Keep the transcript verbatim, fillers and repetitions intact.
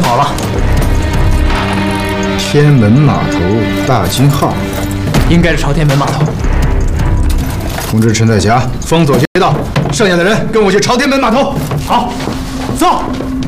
好了。 天门码头大金号， 应该是朝天门码头。 通知陈彩霞封锁街道，剩下的人跟我去朝天门码头。 好，走。